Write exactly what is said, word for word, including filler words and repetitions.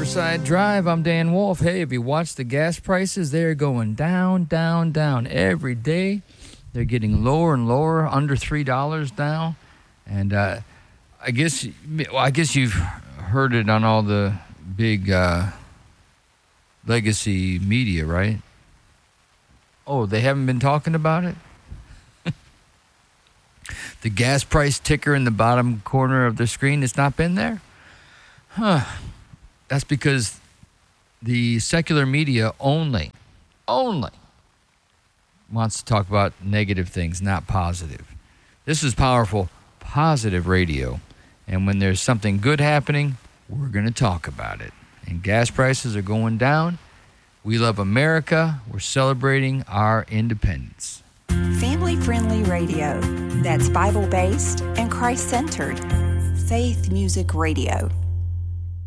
Riverside Drive. I'm Dan Wolf. Hey, if you watch the gas prices, they're going down, down, down every day. They're getting lower and lower, under three dollars now. And uh, I guess, well, I guess you've heard it on all the big uh, legacy media, right? Oh, they haven't been talking about it? The gas price ticker in the bottom corner of the screen, it's not been there? Huh. That's because the secular media only, only wants to talk about negative things, not positive. This is powerful, positive radio. And when there's something good happening, we're going to talk about it. And gas prices are going down. We love America. We're celebrating our independence. Family-friendly radio that's Bible-based and Christ-centered. Faith Music Radio.